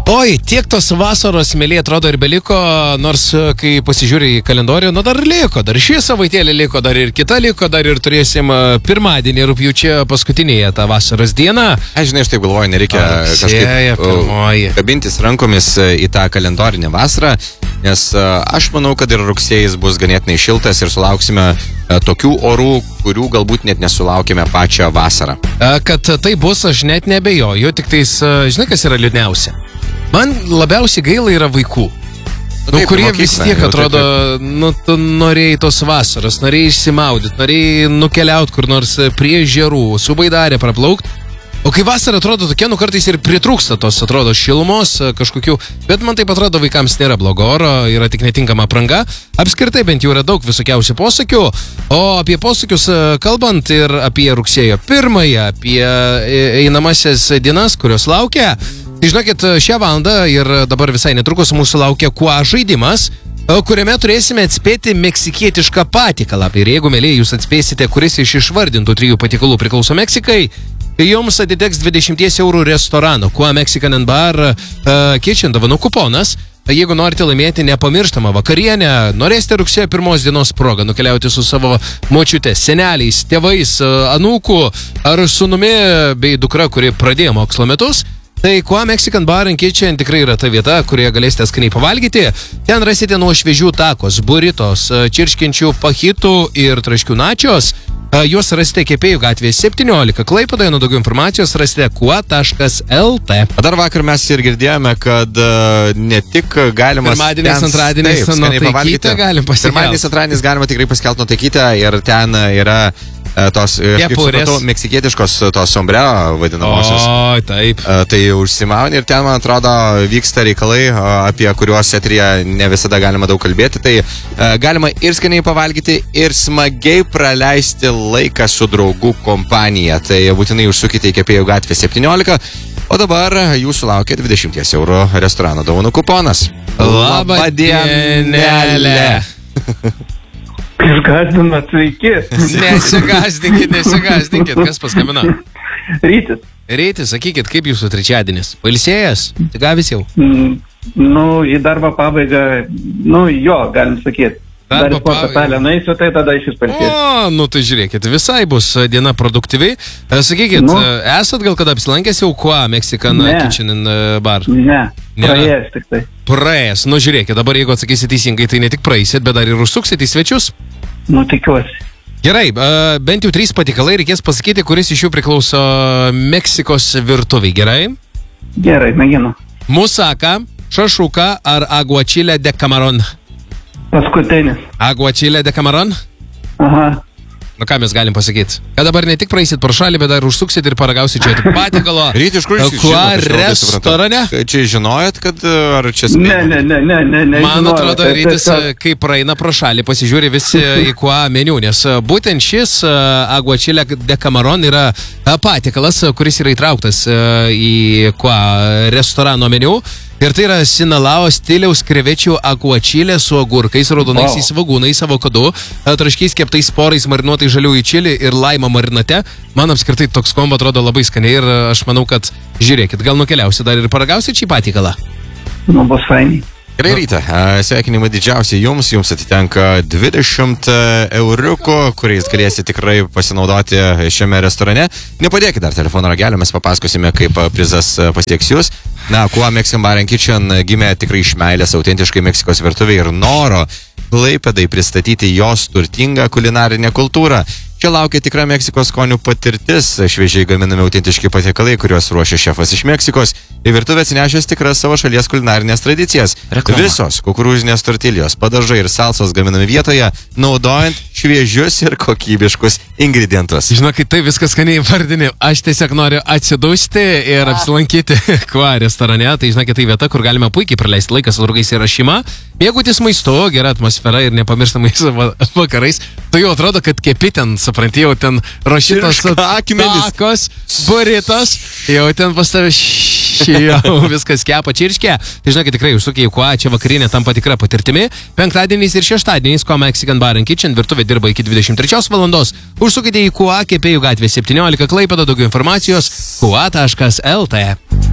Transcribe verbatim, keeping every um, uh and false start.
Oi, tiek tos vasaros smėliai atrodo ir beliko, nors kai pasižiūrė į kalendorių, nu dar liko, dar šį savaitėlį liko, dar ir kita liko, dar ir turėsim pirmadienį rugpjūčio paskutinėje tą vasaros dieną. Aš žinai, aš taip galvoju, nereikia kažkaip pirmoji. kabintis rankomis į tą kalendorinę vasarą, nes aš manau, kad ir rugsėjais bus ganėtinai šiltas ir sulauksime tokių orų, kurių galbūt net nesulaukėme pačią vasarą. Kad tai bus, aš net nebejoju, tik tais, žinai, kas yra liūdniausia? Man labiausiai gaila yra vaikų, nu, taip, kurie mokykla, vis tiek atrodo, taip, taip. nu, tu norėjai tos vasaros, norėjai išsimaudyti, norėjai nukeliauti kur nors prie ežerų, su baidarė praplaukti. O kai vasara atrodo tokia, nu kartais ir pritrūksta tos, atrodo, šilumos kažkokių, bet man taip atrodo, vaikams nėra blogo oro, yra tik netinkama apranga. Apskritai bent jau yra daug visokiausių posakių, o apie posakius kalbant ir apie rugsėjo pirmąją, apie einamasias dienas, kurios laukia, tai žinokit, šią valandą ir dabar visai netrukus mūsų laukia kuo žaidimas, kuriame turėsime atspėti meksikietišką patikalą. Ir jeigu, mėlyje, jūs atspėsite, kuris iš išvardintų trijų patikalų priklauso Meksikai, jums atiteks dvidešimt eurų restorano Kua Mexican and Bar uh, Kitchen dovanų kuponas. Jeigu norite laimėti nepamirštamą vakarienę, norėsite rugsėjo pirmos dienos progą nukeliauti su savo močiute, seneliais, tėvais, anūku ar sūnumi bei dukra, kuri pradėjo mokslo metus, tai Kua Mexican Bar and Kitchen tikrai yra ta vieta, kurioje galėsite skaniai pavalgyti. Ten rasite nuo šviežių takos, buritos, čirškinčių fajitų ir traškių načios. Juos rasite Kepėjų gatvėje septyniolika Klaipėdoje, nuo daugiau informacijos rasite kua taškas lt. Dar vakar mes ir girdėjome, kad uh, ne tik galima... Pirmadieniais, antradieniais nuotaikytę galim pasikelti. Pirmadieniais, antradieniais galima tikrai pasikelti nuotaikytę ir ten yra uh, tos, kaip supratau, meksikietiškos tos sombrero vadinamosios. O, taip. Uh, tai užsimauni ir ten, man atrodo, vyksta reikalai, uh, apie kuriuos eteryje ne visada galima daug kalbėti. Tai uh, galima ir skaniai pavalgyti, ir smagiai praleisti laiką su draugų kompanija. Tai būtinai užsukite į Kepėjų gatvę septyniolika, o dabar jūsų laukia dvidešimt eurų restorano dovanų kuponas. Labą dienelę! Išgazdinat, sveiki. Nesigaždinkit, nesigaždinkit. Kas paskambino? Rytis. Rytis, sakykit, kaip jūsų trečiadienis? Pailsėjęs? Gavęs jau? Mm, nu, į darbą pabaigą, nu, jo, galim sakyti. Dar į sporto salę nueisiu, tai tada iš vis pailsėsiu. O, nu tai žiūrėkit, visai bus diena produktyvi. Sakykit, nu, esat gal kada apsilankęs jau Kua Mexican Kitchen and Bar? Ne, praėjęs tik tai. Praėjęs, nu žiūrėkit, dabar jeigu atsakysit teisingai, tai ne tik praeisit, bet dar ir užsuksit į svečius? Nu, tikiuosi. Gerai, bent jau trys patikalai, reikės pasakyti, kuris iš jų priklauso Meksikos virtuviai, gerai? Gerai, mėginu. Musaka, šašuka ar aguachile de camarón? Paskutinis. Aguachile de camarón? Aha. Nu ką mes galim pasakyti? Kad dabar ne tik praeisit pro šalį, bet dar užsuksit ir paragausit čia patikalo. Ryti, iš kur jūs Kua restorane? Čia žinojot, kad ar čia Ne, spėjo? ne, ne, ne, ne, ne. Man atrodo, Rytis, kai praeina pro šalį, pasižiūri visi į Kua meniu, nes būtent šis aguachile de camarón yra patikalas, kuris yra įtrauktas į Kua restorano meniu. Ir tai yra Sinalao stiliaus krevečių aguachilė su agurkais, raudonaisiais svogūnais, avokadu, traškiais keptais sporais, marinuotai žaliųjų čili ir laimo marinate. Man apskritai toks kombo atrodo labai skaniai ir aš manau, kad žiūrėkit, gal nukeliausi dar ir paragausit šį patikalą. Nu, bus fainai. Gerai, Ryta, sveikinimai didžiausiai jums, jums atitenka dvidešimt euriukų, kuriais galėsite tikrai pasinaudoti šiame restorane. Nepadėkit dar telefono ragelio, mes papasakosime, kaip prizas pasieks jūs. Na, Kua Mexican Bar and Kitchen gimė tikrai iš meilės autentiškai Meksikos virtuvei ir noro Klaipėdai pristatyti jos turtingą kulinarinę kultūrą. Čia laukia tikra Meksikos skonių patirtis, šviežiai gaminami autentiški patiekalai, kuriuos ruošia šefas iš Meksikos, į virtuvę atsinešęs tikras savo šalies kulinarinės tradicijas. Reklama. Visos kukurūzinės tortilijos, padažai ir salsos gaminami vietoje, naudojant šviežius ir kokybiškus ingredientus. Žinokit, tai viskas skaniai vardinė. Aš tiesiog noriu atsidusti ir apsilankyti Kua restorane. Tai žinokit, tai vieta, kur galime puikiai praleisti laiką su draugais ir šeima, mėgautis maistu, gera atmosfera ir nepamirštamais vakarais. Tai jau atrodo, kad kepi ten, supranti, jau ten rašytos takos, buritos, jau ten pas tave jau viskas kepa čirškė. Tai žinokit, tikrai užsukiai Kua, čia vakarinė tampa tikra patirtimi. Penktadieniais ir šeštadieniais Kua Mexican Bar and Kitchen virtuvė dirba iki dvidešimt trečios valandos. Užsukite į Kua Kepėjų gatvė septyniolika Klaipėda, daugiau informacijos kua taškas lt.